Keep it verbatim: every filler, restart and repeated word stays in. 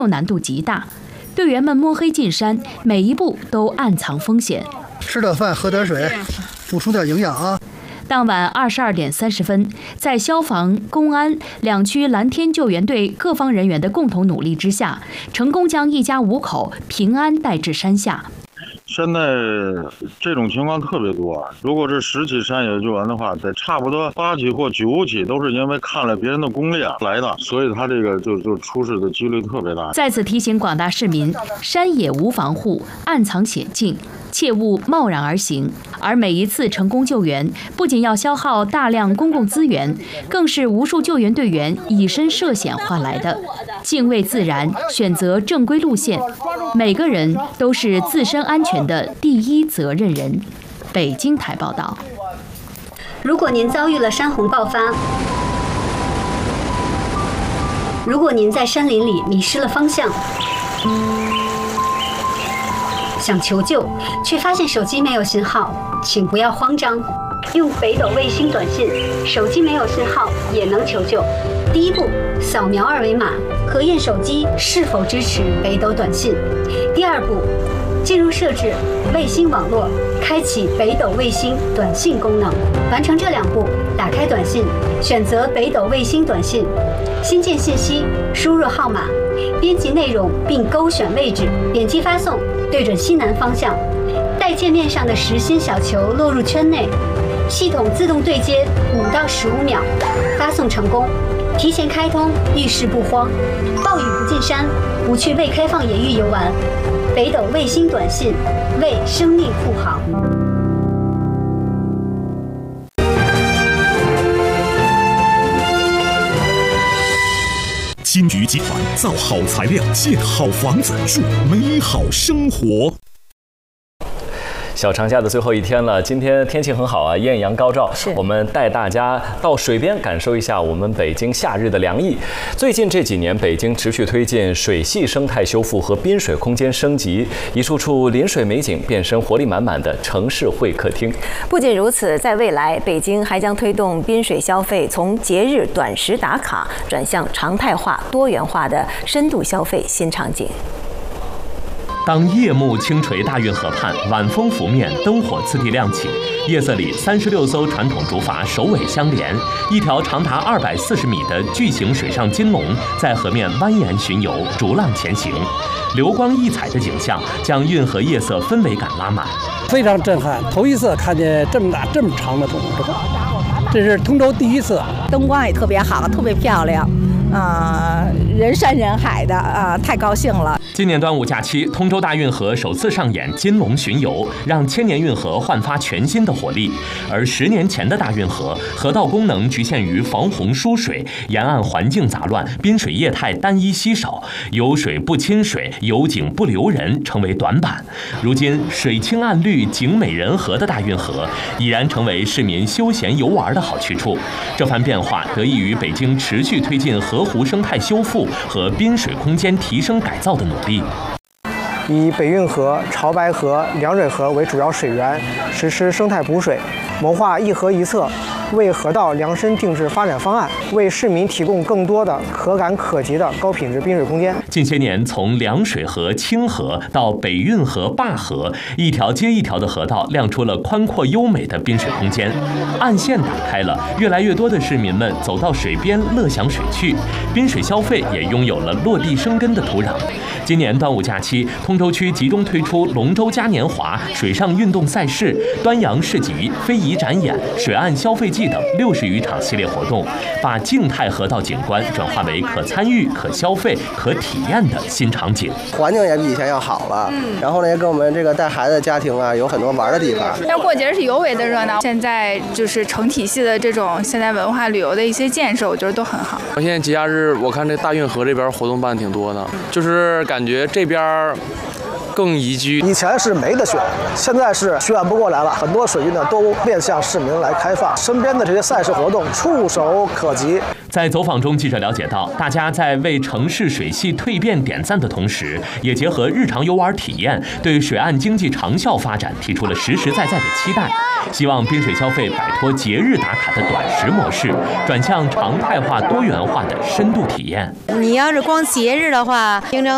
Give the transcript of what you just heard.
难度极大，队员们摸黑进山，每一步都暗藏风险。 吃点饭，喝点水，补充点营养啊。 当晚二十二点三十分，在消防、公安两区蓝天救援队各方人员的共同努力之下，成功将一家五口平安带至山下。 现在这种情况特别多，如果是十起山野救援的话，得差不多八起或九起都是因为看了别人的攻略来的，所以他这个就就出事的几率特别大。 再次提醒广大市民，山野无防护，暗藏险境，切勿贸然而行。而每一次成功救援，不仅要消耗大量公共资源，更是无数救援队员以身涉险换来的。敬畏自然，选择正规路线，每个人都是自身安全的第一责任人。北京台报道。 如果您遭遇了山洪爆发，如果您在山林里迷失了方向，想求救却发现手机没有信号，请不要慌张，用北斗卫星短信，手机没有信号也能求救。第一步，扫描二维码，核验手机是否支持北斗短信。第二步，进入设置卫星网络，开启北斗卫星短信功能。完成这两步，打开短信，选择北斗卫星短信，新建信息，输入号码，编辑内容并勾选位置，点击发送，对准西南方向，待界面上的实心小球落入圈内，系统自动对接五到十五秒，发送成功。提前开通，遇事不慌，暴雨不进山，不去未开放野域游玩。北斗卫星短信，为生命护航。 金鱼集团造好材料，建好房子，住美好生活。 小长假的最后一天了，今天天气很好啊，艳阳高照。我们带大家到水边感受一下我们北京夏日的凉意。最近这几年，北京持续推进水系生态修复和滨水空间升级，一处处临水美景变身活力满满的城市会客厅。 不仅如此，在未来，北京还将推动滨水消费从节日短时打卡转向常态化、多元化的深度消费新场景。 当夜幕轻垂大运河畔，晚风拂面，灯火次第亮起，夜色里三十六艘传统竹筏首尾相连，一条长达二百四十米的巨型水上金龙在河面蜿蜒巡游，逐浪前行，流光溢彩的景象将运河夜色氛围感拉满， 非常震撼。头一次看见这么大这么长的龙，这是通州第一次， 灯光也特别好，特别漂亮。啊、呃，人山人海的啊、呃，太高兴了！ 今年端午假期，通州大运河首次上演金龙巡游，让千年运河焕发全新的活力。而十年前的大运河，河道功能局限于防洪疏水，沿岸环境杂乱，滨水业态单一稀少，有水不亲水，有景不留人，成为短板。如今水清岸绿、景美人和的大运河，已然成为市民休闲游玩的好去处。这番变化得益于北京持续推进河湖生态修复和滨水空间提升改造的努力。 以北运河、潮白河、凉水河为主要水源，实施生态补水，谋划一河一策，为河道量身定制发展方案，为市民提供更多的可感可及的高品质滨水空间。 近些年，从凉水河、清河到北运河、灞河，一条接一条的河道亮出了宽阔优美的滨水空间。岸线打开了，越来越多的市民们走到水边乐享水趣，滨水消费也拥有了落地生根的土壤。今年端午假期，通州区集中推出龙舟嘉年华、水上运动赛事、端阳市集、非遗展演、水岸消费季等六十余场系列活动，把静态河道景观转化为可参与、可消费、可体验的新场景。 环境也比以前要好了，嗯、然后呢，也跟我们这个带孩子的家庭啊，有很多玩的地方。 但过节是尤为的热闹。现在就是成体系的这种现代文化旅游的一些建设，我觉得都很好。 现在节假日，我看这大运河这边活动办挺多的，就是感觉这边更宜居。 以前是没得选，现在是选不过来了。很多水域呢都面向市民来开放，身边的这些赛事活动触手可及。 在走访中，记者了解到，大家在为城市水系蜕变点赞的同时，也结合日常游玩体验，对水岸经济长效发展提出了实实在在的期待。希望滨水消费摆脱节日打卡的短时模式，转向常态化、多元化的深度体验。 你要是光节日的话，平常